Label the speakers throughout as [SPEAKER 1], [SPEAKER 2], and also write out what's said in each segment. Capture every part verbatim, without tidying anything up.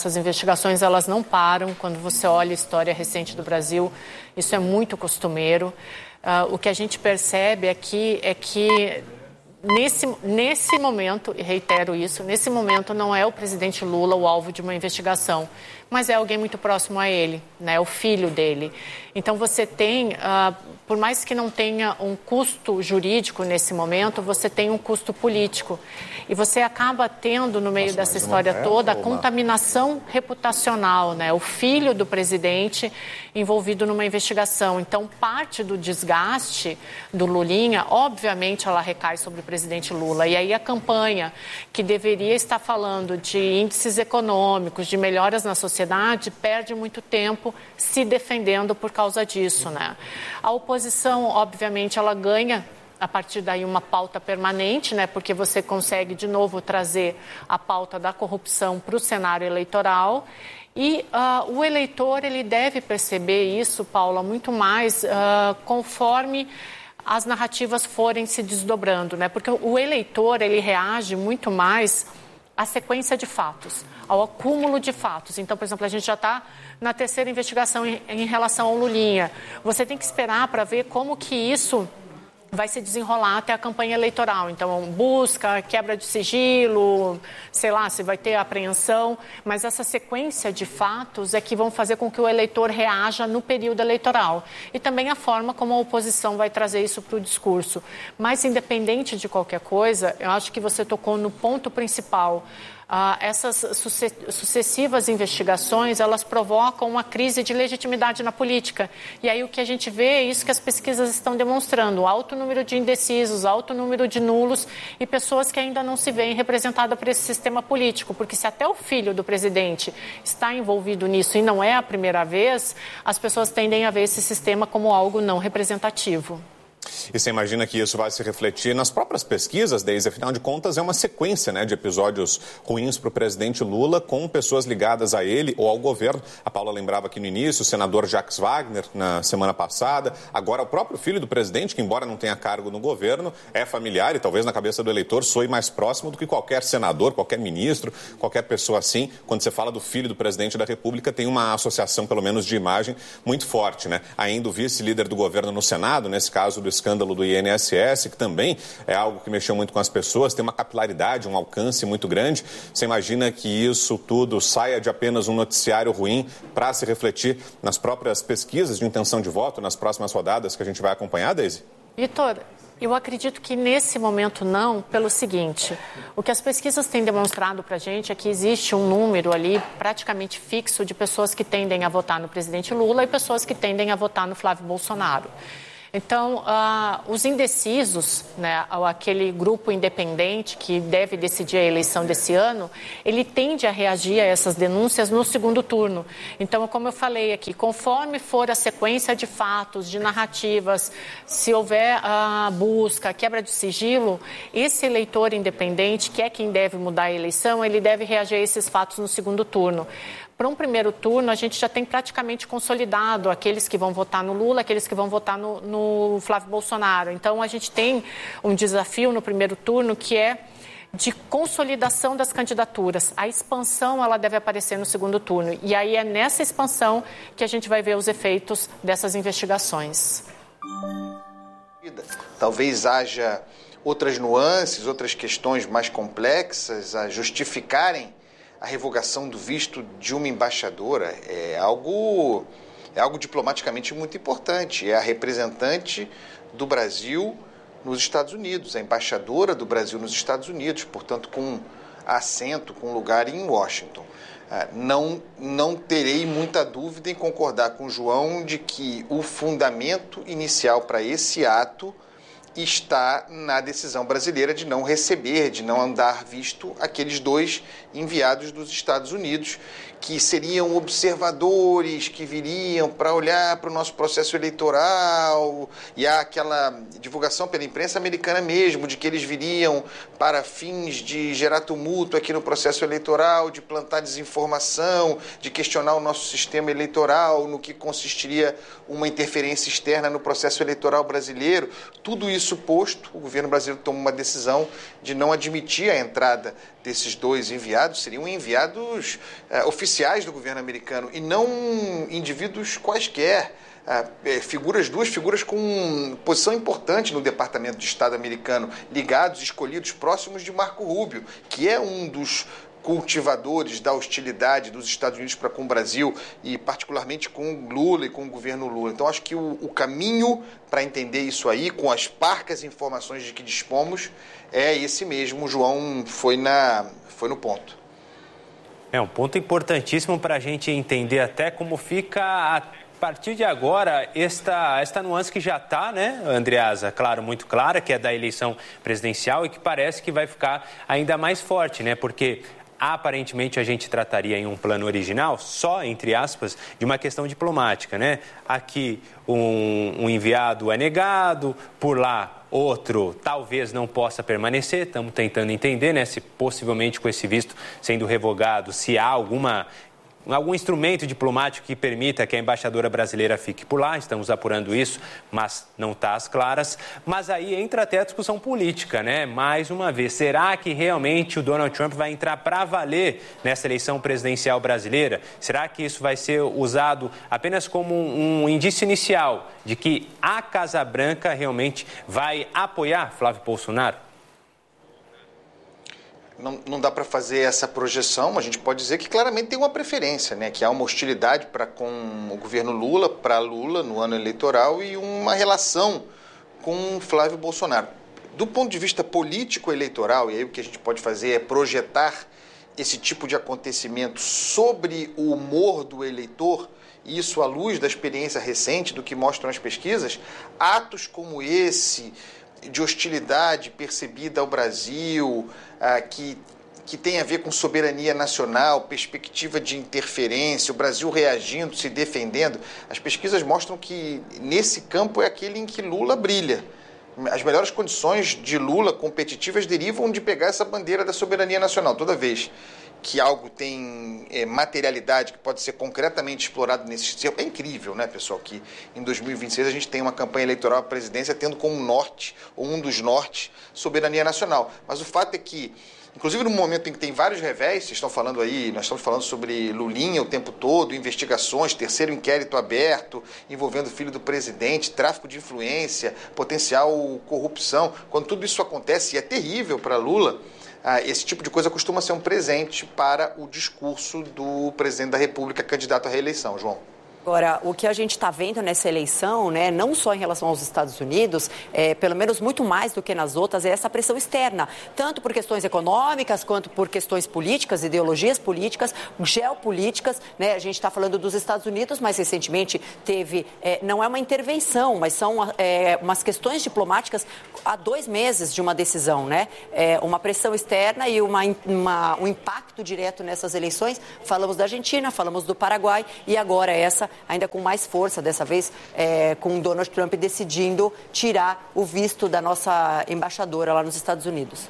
[SPEAKER 1] Essas investigações, elas não param. Quando você olha a história recente do Brasil, isso é muito costumeiro. Uh, o que a gente percebe aqui é que Nesse, nesse momento, e reitero isso, nesse momento não é o presidente Lula o alvo de uma investigação, mas é alguém muito próximo a ele, né, o filho dele. Então você tem, uh, por mais que não tenha um custo jurídico nesse momento, você tem um custo político. E você acaba tendo, no meio Nossa, dessa história uma... toda, a contaminação reputacional, né, o filho do presidente envolvido numa investigação. Então, parte do desgaste do Lulinha, obviamente, ela recai sobre o presidente Lula. E aí a campanha, que deveria estar falando de índices econômicos, de melhoras na sociedade, perde muito tempo se defendendo por causa disso, né? A oposição, obviamente, ela ganha a partir daí uma pauta permanente, né? Porque você consegue de novo trazer a pauta da corrupção para o cenário eleitoral. E uh, o eleitor, ele deve perceber isso, Paula, muito mais uh, conforme as narrativas forem se desdobrando, né? Porque o eleitor, ele reage muito mais à sequência de fatos, ao acúmulo de fatos. Então, por exemplo, a gente já está na terceira investigação em, em relação ao Lulinha. Você tem que esperar para ver como que isso vai se desenrolar até a campanha eleitoral. Então, busca, quebra de sigilo, sei lá, se vai ter apreensão, mas essa sequência de fatos é que vão fazer com que o eleitor reaja no período eleitoral. E também a forma como a oposição vai trazer isso para o discurso. Mas, independente de qualquer coisa, eu acho que você tocou no ponto principal. Uh, essas sucessivas investigações, elas provocam uma crise de legitimidade na política. E aí o que a gente vê é isso que as pesquisas estão demonstrando, alto número de indecisos, alto número de nulos e pessoas que ainda não se veem representadas por esse sistema político. Porque se até o filho do presidente está envolvido nisso e não é a primeira vez, as pessoas tendem a ver esse sistema como algo não representativo.
[SPEAKER 2] E você imagina que isso vai se refletir nas próprias pesquisas, Deise? Afinal de contas, é uma sequência, né, de episódios ruins para o presidente Lula com pessoas ligadas a ele ou ao governo. A Paula lembrava aqui no início, o senador Jacques Wagner, na semana passada. Agora, o próprio filho do presidente, que embora não tenha cargo no governo, é familiar e talvez na cabeça do eleitor soe mais próximo do que qualquer senador, qualquer ministro, qualquer pessoa assim. Quando você fala do filho do presidente da República, tem uma associação, pelo menos de imagem, muito forte, né? Ainda o vice-líder do governo no Senado, nesse caso do escândalo do I N S S, que também é algo que mexeu muito com as pessoas, tem uma capilaridade, um alcance muito grande. Você imagina que isso tudo saia de apenas um noticiário ruim para se refletir nas próprias pesquisas de intenção de voto, nas próximas rodadas que a gente vai acompanhar, Deise?
[SPEAKER 1] Vitor, eu acredito que nesse momento não, pelo seguinte, o que as pesquisas têm demonstrado para a gente é que existe um número ali praticamente fixo de pessoas que tendem a votar no presidente Lula e pessoas que tendem a votar no Flávio Bolsonaro. Então, uh, os indecisos, né, aquele grupo independente que deve decidir a eleição desse ano, ele tende a reagir a essas denúncias no segundo turno. Então, como eu falei aqui, conforme for a sequência de fatos, de narrativas, se houver uh, busca, quebra de sigilo, esse eleitor independente, que é quem deve mudar a eleição, ele deve reagir a esses fatos no segundo turno. Para um primeiro turno, a gente já tem praticamente consolidado aqueles que vão votar no Lula, aqueles que vão votar no, no Flávio Bolsonaro. Então, a gente tem um desafio no primeiro turno que é de consolidação das candidaturas. A expansão, ela deve aparecer no segundo turno. E aí é nessa expansão que a gente vai ver os efeitos dessas investigações.
[SPEAKER 3] Talvez haja outras nuances, outras questões mais complexas a justificarem a revogação do visto de uma embaixadora. É algo, é algo diplomaticamente muito importante. É a representante do Brasil nos Estados Unidos, a embaixadora do Brasil nos Estados Unidos, portanto, com assento, com lugar em Washington. Não, não terei muita dúvida em concordar com o João de que o fundamento inicial para esse ato está na decisão brasileira de não receber, de não andar visto aqueles dois enviados dos Estados Unidos, que seriam observadores, que viriam para olhar para o nosso processo eleitoral, e há aquela divulgação pela imprensa americana mesmo, de que eles viriam para fins de gerar tumulto aqui no processo eleitoral, de plantar desinformação, de questionar o nosso sistema eleitoral, no que consistiria uma interferência externa no processo eleitoral brasileiro. Tudo isso isso posto, o governo brasileiro toma uma decisão de não admitir a entrada desses dois enviados, seriam enviados uh, oficiais do governo americano e não indivíduos quaisquer, uh, figuras, duas figuras com posição importante no Departamento de Estado americano, ligados, escolhidos, próximos de Marco Rubio, que é um dos cultivadores da hostilidade dos Estados Unidos para com o Brasil e particularmente com Lula e com o governo Lula. Então acho que o, o caminho para entender isso aí, com as parcas informações de que dispomos, é esse mesmo. O João foi, na, foi no ponto.
[SPEAKER 4] É um ponto importantíssimo para a gente entender até como fica a partir de agora esta, esta nuance que já está, né, Andreasa, claro, muito clara, que é da eleição presidencial e que parece que vai ficar ainda mais forte, né, porque aparentemente a gente trataria em um plano original só, entre aspas, de uma questão diplomática, né? Aqui um, um enviado é negado, por lá outro talvez não possa permanecer, estamos tentando entender, né? Se possivelmente com esse visto sendo revogado, se há alguma... algum instrumento diplomático que permita que a embaixadora brasileira fique por lá, estamos apurando isso, mas não está às claras. Mas aí entra até a discussão política, né? Mais uma vez, será que realmente o Donald Trump vai entrar para valer nessa eleição presidencial brasileira? Será que isso vai ser usado apenas como um indício inicial de que a Casa Branca realmente vai apoiar Flávio Bolsonaro?
[SPEAKER 3] Não, não dá para fazer essa projeção, mas a gente pode dizer que claramente tem uma preferência, né? Que há uma hostilidade para com o governo Lula, para Lula no ano eleitoral e uma relação com Flávio Bolsonaro. Do ponto de vista político-eleitoral, e aí o que a gente pode fazer é projetar esse tipo de acontecimento sobre o humor do eleitor, e isso à luz da experiência recente, do que mostram as pesquisas, atos como esse de hostilidade percebida ao Brasil, ah, que, que tem a ver com soberania nacional, perspectiva de interferência, o Brasil reagindo, se defendendo. As pesquisas mostram que nesse campo é aquele em que Lula brilha. As melhores condições de Lula competitivas derivam de pegar essa bandeira da soberania nacional. Toda vez que algo tem é, materialidade, que pode ser concretamente explorado nesse sistema. É incrível, né, pessoal, que em dois mil e vinte e seis a gente tem uma campanha eleitoral à presidência tendo como norte, ou um dos nortes, soberania nacional. Mas o fato é que, inclusive no momento em que tem vários revés, vocês estão falando aí, nós estamos falando sobre Lulinha o tempo todo, investigações, terceiro inquérito aberto, envolvendo o filho do presidente, tráfico de influência, potencial corrupção. Quando tudo isso acontece, e é terrível para Lula, Ah, esse tipo de coisa costuma ser um presente para o discurso do presidente da República candidato à reeleição, João.
[SPEAKER 5] Agora, o que a gente está vendo nessa eleição, né, não só em relação aos Estados Unidos, é, pelo menos muito mais do que nas outras, é essa pressão externa, tanto por questões econômicas, quanto por questões políticas, ideologias políticas, geopolíticas, né? A gente está falando dos Estados Unidos, mas recentemente teve, é, não é uma intervenção, mas são é, umas questões diplomáticas há dois meses de uma decisão, né? É, uma pressão externa e uma, uma, um impacto direto nessas eleições. Falamos da Argentina, falamos do Paraguai e agora essa ainda com mais força, dessa vez é, com Donald Trump decidindo tirar o visto da nossa embaixadora lá nos Estados Unidos.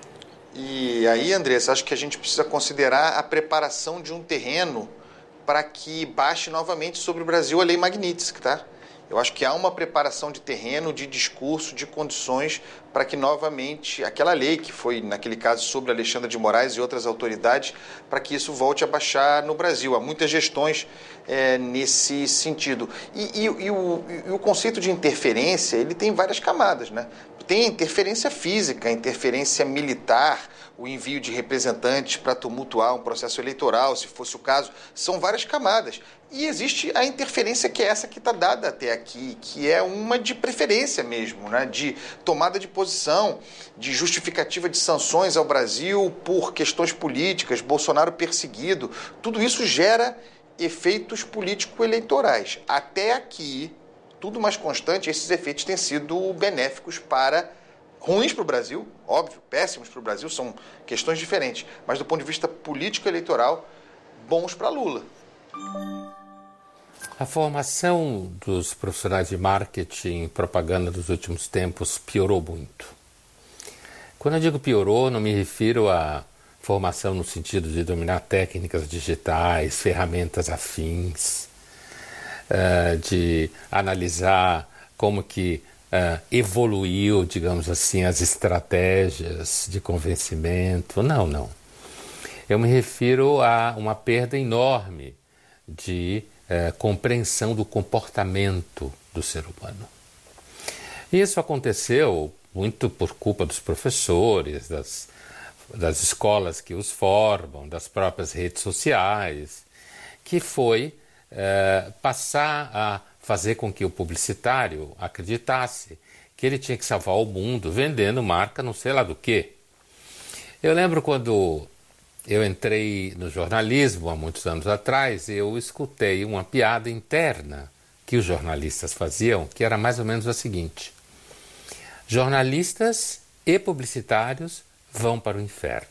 [SPEAKER 3] E aí, Andressa, acho que a gente precisa considerar a preparação de um terreno para que baixe novamente sobre o Brasil a Lei Magnitsky, tá? Eu acho que há uma preparação de terreno, de discurso, de condições para que novamente aquela lei que foi, naquele caso, sobre Alexandre de Moraes e outras autoridades, para que isso volte a baixar no Brasil. Há muitas gestões é, nesse sentido. E, e, e, o, e o conceito de interferência, ele tem várias camadas, né? Tem a interferência física, a interferência militar, o envio de representantes para tumultuar um processo eleitoral, se fosse o caso, são várias camadas. E existe a interferência que é essa que está dada até aqui, que é uma de preferência mesmo, né? De tomada de posição, de justificativa de sanções ao Brasil por questões políticas, Bolsonaro perseguido. Tudo isso gera efeitos político-eleitorais. Até aqui, tudo mais constante, esses efeitos têm sido benéficos para... ruins para o Brasil, óbvio, péssimos para o Brasil, são questões diferentes, mas do ponto de vista político-eleitoral, bons para Lula.
[SPEAKER 6] A formação dos profissionais de marketing e propaganda dos últimos tempos piorou muito. Quando eu digo piorou, não me refiro à formação no sentido de dominar técnicas digitais, ferramentas afins, de analisar como que uh, evoluiu, digamos assim, as estratégias de convencimento. Não, não. Eu me refiro a uma perda enorme de uh, compreensão do comportamento do ser humano. E isso aconteceu muito por culpa dos professores, das, das escolas que os formam, das próprias redes sociais, que foi uh, passar a fazer com que o publicitário acreditasse que ele tinha que salvar o mundo vendendo marca não sei lá do quê. Eu lembro quando eu entrei no jornalismo há muitos anos atrás, eu escutei uma piada interna que os jornalistas faziam, que era mais ou menos a seguinte: jornalistas e publicitários vão para o inferno.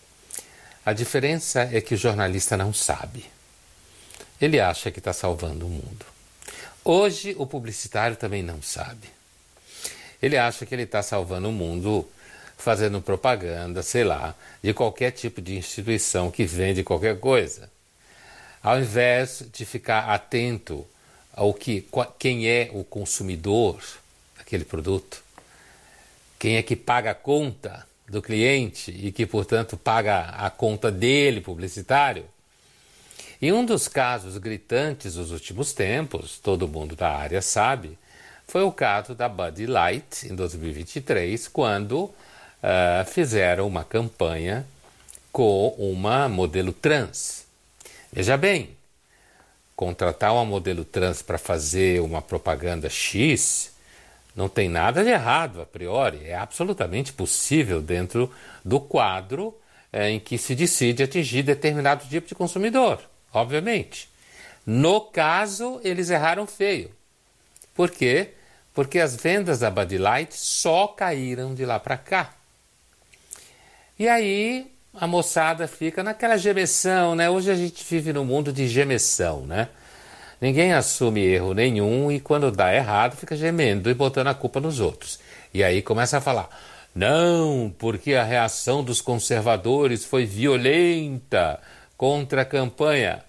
[SPEAKER 6] A diferença é que o jornalista não sabe. Ele acha que está salvando o mundo. Hoje o publicitário também não sabe. Ele acha que ele está salvando o mundo fazendo propaganda, sei lá, de qualquer tipo de instituição que vende qualquer coisa. Ao invés de ficar atento ao que, quem é o consumidor daquele produto, quem é que paga a conta do cliente e que, portanto, paga a conta dele, publicitário. E um dos casos gritantes dos últimos tempos, todo mundo da área sabe, foi o caso da Bud Light, em dois mil e vinte e três, quando uh, fizeram uma campanha com uma modelo trans. Veja bem, contratar uma modelo trans para fazer uma propaganda X não tem nada de errado a priori, é absolutamente possível dentro do quadro eh, em que se decide atingir determinado tipo de consumidor, obviamente. No caso, eles erraram feio. Por quê? Porque as vendas da Bud Light só caíram de lá para cá. E aí a moçada fica naquela gemeção, né? Hoje a gente vive num mundo de gemeção, né? Ninguém assume erro nenhum e quando dá errado fica gemendo e botando a culpa nos outros. E aí começa a falar, não, porque a reação dos conservadores foi violenta contra a campanha.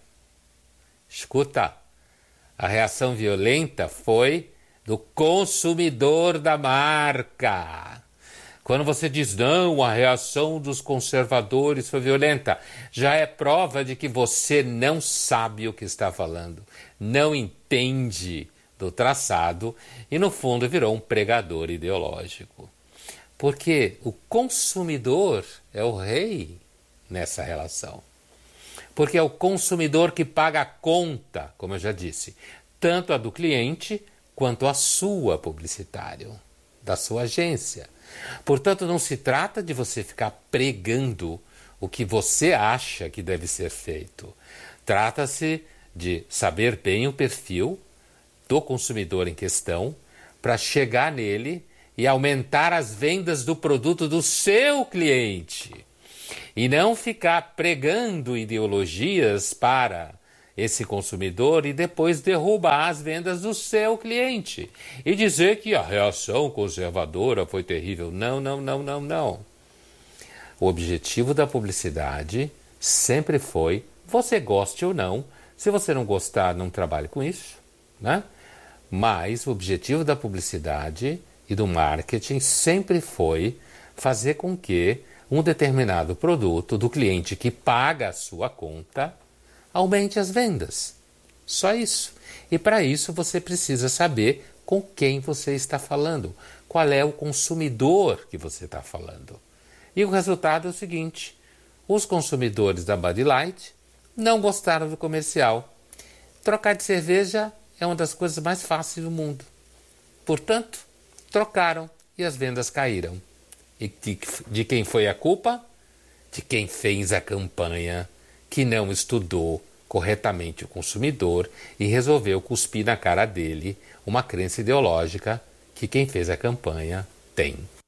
[SPEAKER 6] Escuta, a reação violenta foi do consumidor da marca. Quando você diz, não, a reação dos conservadores foi violenta, já é prova de que você não sabe o que está falando, não entende do traçado e, no fundo, virou um pregador ideológico. Porque o consumidor é o rei nessa relação. Porque é o consumidor que paga a conta, como eu já disse, tanto a do cliente quanto a sua, publicitário, da sua agência. Portanto, não se trata de você ficar pregando o que você acha que deve ser feito. Trata-se de saber bem o perfil do consumidor em questão para chegar nele e aumentar as vendas do produto do seu cliente. E não ficar pregando ideologias para esse consumidor e depois derrubar as vendas do seu cliente. E dizer que a reação conservadora foi terrível. Não, não, não, não, não. O objetivo da publicidade sempre foi, você goste ou não, se você não gostar, não trabalhe com isso, né? Mas o objetivo da publicidade e do marketing sempre foi fazer com que um determinado produto do cliente que paga a sua conta aumente as vendas. Só isso. E para isso você precisa saber com quem você está falando, qual é o consumidor que você está falando. E o resultado é o seguinte, os consumidores da Bud Light não gostaram do comercial. Trocar de cerveja é uma das coisas mais fáceis do mundo. Portanto, trocaram e as vendas caíram. E de, de quem foi a culpa? De quem fez a campanha, que não estudou corretamente o consumidor e resolveu cuspir na cara dele uma crença ideológica que quem fez a campanha tem.